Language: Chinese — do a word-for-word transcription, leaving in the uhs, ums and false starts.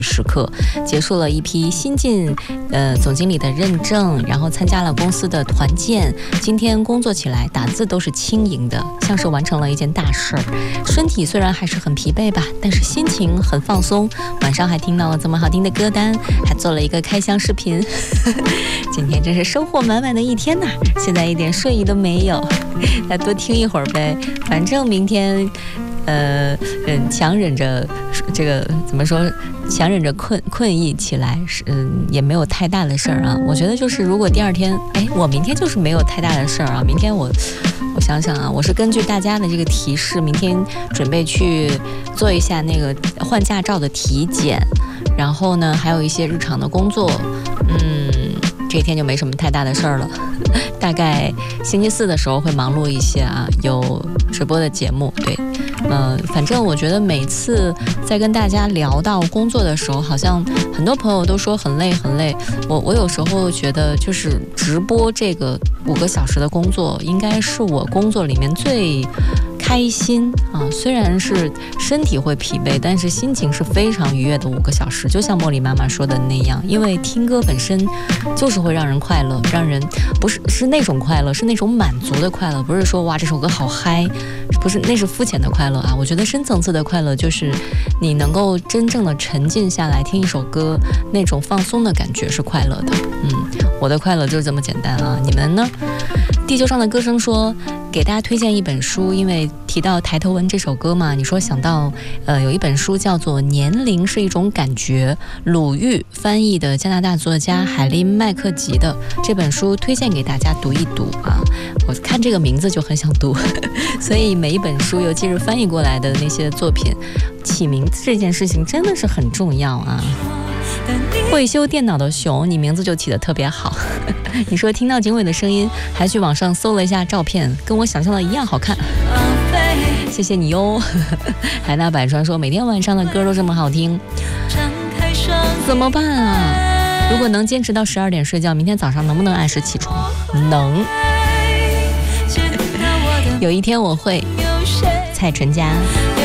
时刻，结束了一批新进呃总经理的认证，然后参加了公司的团建。今天工作起来胆子都是轻盈的，像是完成了一件大事儿。身体虽然还是很疲惫吧，但是心情很放松。晚上还听到了这么好听的歌单，还做了一个开箱视频。今天真是收获满满的一天呐！现在一点睡意都没有，再多听一会儿呗。反正明天。呃，嗯，强忍着这个怎么说？强忍着困困意起来，是嗯，也没有太大的事儿啊。我觉得就是，如果第二天，哎，我明天就是没有太大的事儿啊。明天我，我想想啊，我是根据大家的这个提示，明天准备去做一下那个换驾照的体检，然后呢，还有一些日常的工作，嗯。这一天就没什么太大的事儿了，大概星期四的时候会忙碌一些啊，有直播的节目，对，呃，反正我觉得每次在跟大家聊到工作的时候，好像很多朋友都说很累很累，我我有时候觉得就是直播这个五个小时的工作，应该是我工作里面最开心啊，虽然是身体会疲惫，但是心情是非常愉悦的五个小时。就像茉莉妈妈说的那样，因为听歌本身就是会让人快乐，让人不是是那种快乐，是那种满足的快乐，不是说哇这首歌好嗨，不是那是肤浅的快乐啊。我觉得深层次的快乐就是你能够真正的沉浸下来听一首歌，那种放松的感觉是快乐的。嗯，我的快乐就是这么简单啊，你们呢？地球上的歌声说给大家推荐一本书，因为提到抬头纹这首歌嘛，你说想到呃有一本书叫做《年龄是一种感觉》，鲁豫翻译的加拿大作家海琳麦克吉的这本书，推荐给大家读一读啊。我看这个名字就很想读，所以每一本书，尤其是翻译过来的那些作品，起名字这件事情真的是很重要啊。会修电脑的熊，你名字就起得特别好。你说听到警伟的声音，还去网上搜了一下照片，跟我想象的一样好看。谢谢你哟。海纳百川说每天晚上的歌都这么好听，怎么办啊？如果能坚持到十二点睡觉，明天早上能不能按时起床？能。有一天我会。蔡淳佳。